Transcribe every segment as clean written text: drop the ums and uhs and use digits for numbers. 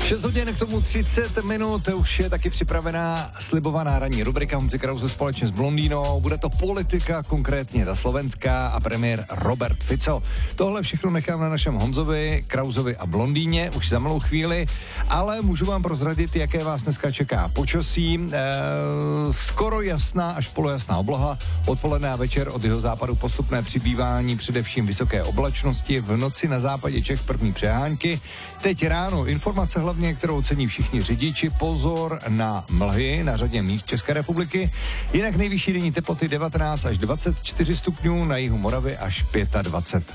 6 hodin k tomu 30 minut, už je taky připravená slibovaná ranní rubrika Honzi Krause společně s Blondínou. Bude to politika, konkrétně ta slovenská a premiér Robert Fico. Tohle všechno nechám na našem Honzovi, Krausovi a Blondíně už za malou chvíli, ale můžu vám prozradit, jaké vás dneska čeká počasí. Skoro jasná až polojasná obloha, odpoledne a večer od jihozápadu postupné přibývání, především vysoké oblačnosti, v noci na západě Čech první přehánky. Teď ráno informace hlavně, kterou cení všichni řidiči, pozor na mlhy na řadě míst České republiky. Jinak nejvyšší denní teploty 19 až 24 stupňů, na jihu Moravy až 25.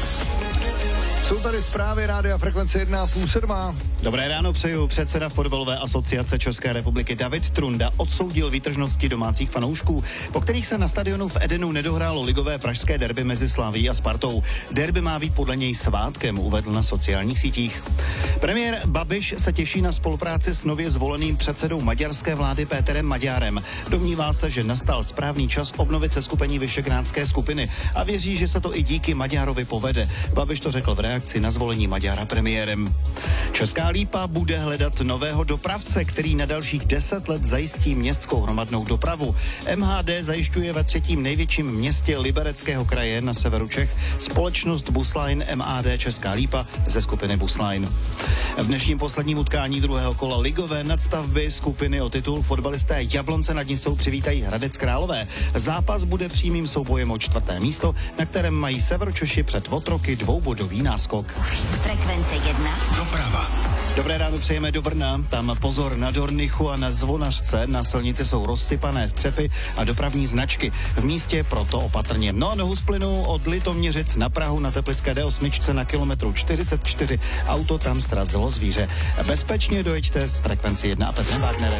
Jsou tady zprávy Rádia Frekvence 1,5 Dobré ráno přeju. Předseda fotbalové asociace České republiky David Trunda odsoudil výtržnosti domácích fanoušků, po kterých se na stadionu v Edenu nedohrálo ligové pražské derby mezi Slavií a Spartou. Derby má být podle něj svátkem, uvedl na sociálních sítích. Premiér Babiš se těší na spolupráci s nově zvoleným předsedou maďarské vlády Péterem Maďárem. Domnívá se, že nastal správný čas obnovit seskupení Visegrádské skupiny a věří, že se to i díky Maďarovi povede. Babiš to řekl v reakci na zvolení Maďara premiérem. Česká Lípa bude hledat nového dopravce, který na dalších 10 let zajistí městskou hromadnou dopravu. MHD zajišťuje ve třetím největším městě Libereckého kraje na severu Čech společnost Busline MHD Česká Lípa ze skupiny Busline. V dnešním posledním utkání druhého kola ligové nadstavby skupiny o titul fotbalisté Jablonce nad Nisou přivítají Hradec Králové. Zápas bude přímým soubojem o 4. místo, na kterém mají Severočeši před Otroky dvoubodový náskok. Frekvence 1. Doprava. Dobré ráno přejeme do Brna, tam pozor na Dornichu a na Zvonařce, na silnici jsou rozsypané střepy a dopravní značky. V místě proto opatrně. No a nohu z plynu od Litoměřic na Prahu na Teplické D8 na kilometru 44. Auto tam srazilo zvíře. Bezpečně dojeďte z Frekvenci 1 a Petrem Wagnerem.